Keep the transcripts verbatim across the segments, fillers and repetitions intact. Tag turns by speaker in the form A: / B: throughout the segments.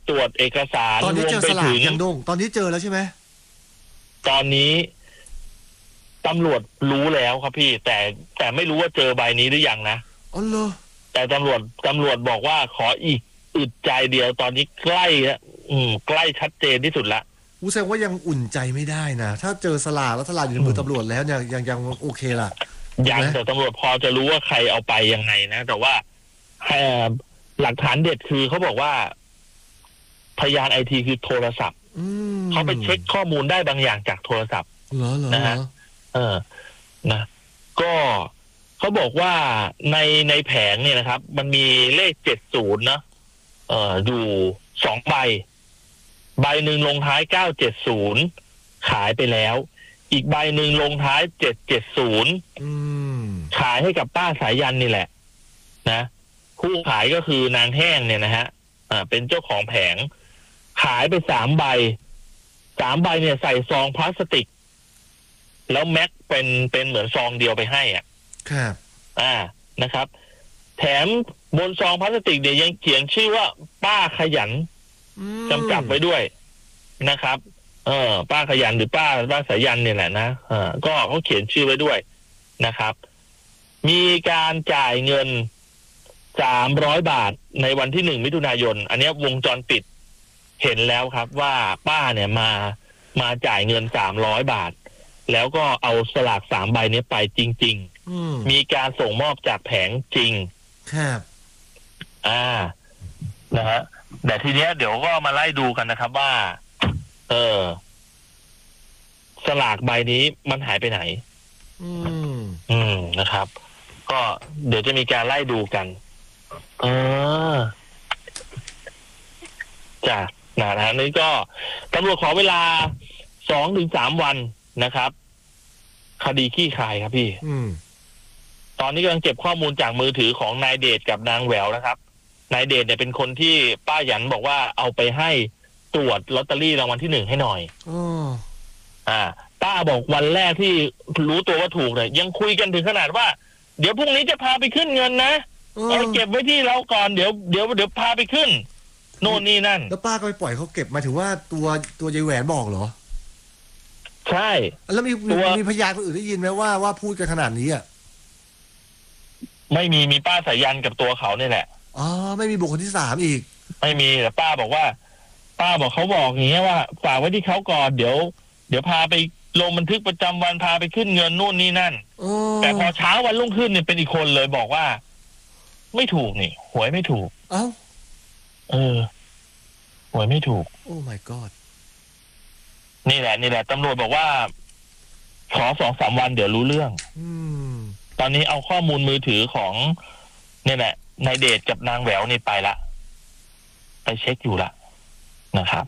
A: ตรวจเอกสาร
B: ตอนนี้เจอสลากยังดงตอนนี้เจอแล้วใช่ไหม
A: ตอนนี้ตำรวจรู้แล้วครับพี่แต่แต่ไม่รู้ว่าเจอใบนี้หรือยังนะ
B: อ๋อเหรอ
A: แต่ตำรวจตำรวจบอกว่าขออีกอึดใจเดียวตอนนี้ใกล้แล้วอืมใกล้ชัดเจนที่สุดละ
B: อู้แสดงว่ายังอุ่นใจไม่ได้นะถ้าเจอสลากแล้วสลากอยู่ในมือตำรวจแล้วเนี่ยยังยังโอเคล่ะ
A: ยังแต่ตำรวจพอจะรู้ว่าใครเอาไปยังไงนะแต่ว่าหลักฐานเด็ดคือเขาบอกว่าพยานไอทีคือโทรศัพท์เขาไปเช็คข้อมูลได้บางอย่างจากโทรศัพท์นะฮะเออนะก็เขาบอกว่าในในแผงเนี่ยนะครับมันมีเลขเจ็ดศูนย์นะเอ่ออยู่สองใบใบหนึ่งลงท้ายเก้าเจ็ดศูนย์ขายไปแล้วอีกใบหนึ่งลงท้ายเจ็ดเจ็ดศูนย์ขายให้กับป้าสายันนี่แหละนะผู้ขายก็คือนางแห้งเนี่ยนะฮะอ่าเป็นเจ้าของแผงขายไปสามใบสามใบเนี่ยใส่ซองพลาสติกแล้วแม็กเป็นเป็นเหมือนซองเดียวไปให้อ่ะ
B: ครับ
A: อ่านะครับแถมบนซองพลาสติกเนี่ยยังเขียนชื่อว่าป้าขยันกำกับไว้ด้วยนะครับเออป้าขยันหรือป้าป้าสายันเนี่ยแหละนะเออก็เขาเขียนชื่อไว้ด้วยนะครับมีการจ่ายเงินสามร้อยบาทในวันที่หนึ่งมิถุนายนอันนี้วงจรปิดเห็นแล้วครับว่าป้าเนี่ยมามาจ่ายเงินสามร้อยบาทแล้วก็เอาสลากสามใบนี้ไปจริงๆมีการส่งมอบจากแผงจริง
B: ครับ
A: อ่านะฮะแต่ทีเนี้ยเดี๋ยวก็มาไล่ดูกันนะครับว่าเออสลากใบนี้มันหายไปไหน
B: อืม
A: อืมนะครับก็เดี๋ยวจะมีการไล่ดูกันเออจ้ะนะฮะนี่ก็ตำรวจขอเวลาสองถึงสามวันนะครับคดีขี้คายครับพี่
B: อืม
A: ตอนนี้กำลังเก็บข้อมูลจากมือถือของนายเดชกับนางแหววนะครับนายเดชเนี่ยเป็นคนที่ป้าหยันบอกว่าเอาไปให้ตรวจลอตเตอรี่รางวัลที่หนึ่งให้หน่อย
B: อ๋อ
A: อ่าป้าบอกวันแรกที่รู้ตัวว่าถูกเนี่ยยังคุยกันถึงขนาดว่าเดี๋ยวพรุ่งนี้จะพาไปขึ้นเงินนะเอาเก็บไว้ที่เราก่อนเดี๋ยวเดี๋ยวเดี๋ยวพาไปขึ้นโน่นนี่นั่น
B: แล้วป้าก็ไปปล่อยเขาเก็บมาถือว่าตัวตัวยายแหวนบอกเหรอ
A: ใช่
B: แล้วมีมีพยานคนอื่นได้ยินไหมว่าว่าพูดกันขนาดนี้อ่ะ
A: ไม่มีมีป้าสายันกับตัวเขาเนี่ยแหละ
B: อ๋อไม่มีบุคคลที่สามอีก
A: ไม่มีแต่ป้าบอกว่าป้าบอกเขาบอกอย่างเงี้ยว่าฝากไว้ที่เขาก่อนเดี๋ยวเดี๋ยวพาไปลงบันทึกประจำวันพาไปขึ้นเงินนู่นนี่นั่นแต่พอเช้าวันรุ่งขึ้นเนี่ยเป็นอีกคนเลยบอกว่าไม่ถูกนี่หวยไม่ถูก
B: เอ้า
A: เออหวยไม่ถูก
B: โอ้ my god
A: นี่แหละนี่แหละตำรวจบอกว่าขอสองสามวันเดี๋ยวรู้เรื่อง
B: อืม
A: ตอนนี้เอาข้อมูลมือถือของนี่แหละนายเดชกับนางแหววนี่ไปละไปเช็คอยู่ละนะครับ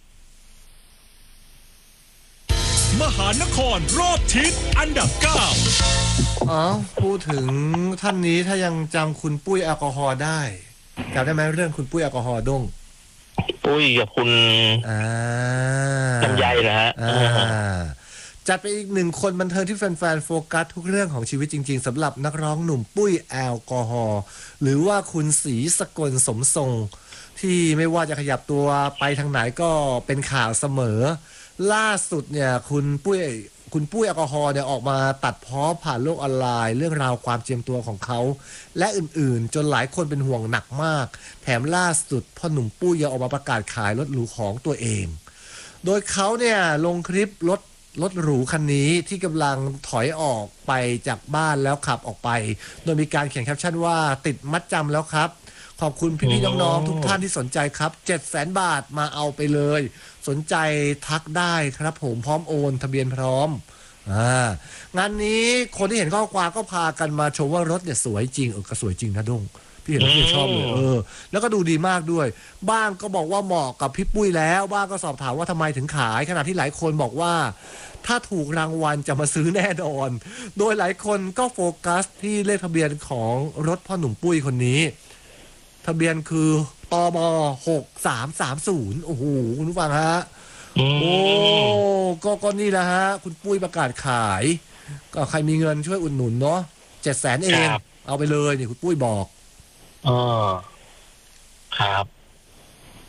C: มหานครรอบทิศอันดับเก้า
B: อ๋อพูดถึงท่านนี้ถ้ายังจำคุณปุ้ยแอลกอฮอล์ได้จำได้ไหมเรื่องคุณปุ้ยแอลกอฮอล์ด้ง
A: ปุ้ยกับคุณลำไยนะฮะ
B: จัดไปอีกหนึ่งคนบันเทิงที่แฟนๆโฟกัสทุกเรื่องของชีวิตจริงๆสำหรับนักร้องหนุ่มปุ้ยแอลกอฮอล์หรือว่าคุณศรีสกลสมทรงที่ไม่ว่าจะขยับตัวไปทางไหนก็เป็นข่าวเสมอล่าสุดเนี่ยคุณปุ้ยคุณปุ้ยแอลกอฮอล์เนี่ยออกมาตัดพ้อผ่านโลกออนไลน์เรื่องราวความเจียมตัวของเขาและอื่นๆจนหลายคนเป็นห่วงหนักมากแถมล่าสุดพ่อหนุ่มปุ้ยยังออกมาประกาศขายรถหรูของตัวเองโดยเขาเนี่ยลงคลิปรถรถหรูคันนี้ที่กำลังถอยออกไปจากบ้านแล้วขับออกไปโดยมีการเขียนแคปชั่นว่าติดมัดจำแล้วครับขอบคุณพี่ๆน้องๆทุกท่านที่สนใจครับ เจ็ดแสน บาทมาเอาไปเลยสนใจทักได้ครับผมพร้อมโอนทะเบียนพร้อมอ่างานนี้คนที่เห็นข้อความก็พากันมาชมว่ารถเนี่ยสวยจริงเออก็สวยจริงนะดงพี่เห็นแล้วพี่ชอบเลยเออแล้วก็ดูดีมากด้วยบ้างก็บอกว่าเหมาะกับพี่ปุ้ยแล้วบ้างก็สอบถามว่าทำไมถึงขายขณะที่หลายคนบอกว่าถ้าถูกรางวัลจะมาซื้อแน่นอนโดยหลายคนก็โฟกัสที่เลขทะเบียนของรถพ่อหนุ่มปุ้ยคนนี้ทะเบียนคือตมหกสามสามศูนย์โอ้โหคุณผู้ฟังฮะโอ้ก็ก็นี่แหละฮะคุณปุ้ยประกาศขายก็ใครมีเงินช่วยอุดหนุนเนาะเจ็ดแสนเองเอาไปเลยนี่คุณปุ้ยบอก
A: อ๋อครับ